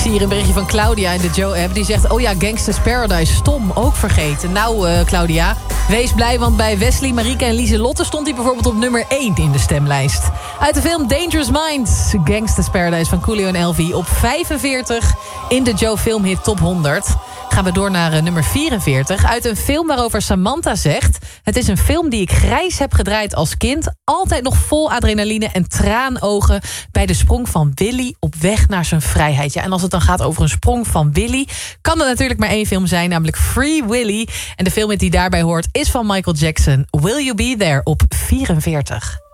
zie hier een berichtje van Claudia in de Joe-app. Die zegt, oh ja, Gangsta's Paradise, stom, ook vergeten. Nou, Claudia, wees blij, want bij Wesley, Marieke en Lieselotte stond hij bijvoorbeeld op nummer 1 in de stemlijst. Uit de film Dangerous Minds, Gangsta's Paradise van Coolio en LV. Op 45 in de Joe Filmhit Top 100. Gaan we door naar nummer 44. Uit een film waarover Samantha zegt, het is een film die ik grijs heb gedraaid als kind. Altijd nog vol adrenaline en traanogen bij de sprong van Willy op weg naar zijn vrijheid. Ja, en als het dan gaat over een sprong van Willy, kan er natuurlijk maar één film zijn, namelijk Free Willy. En de film die daarbij hoort is van Michael Jackson. Will You Be There op 44.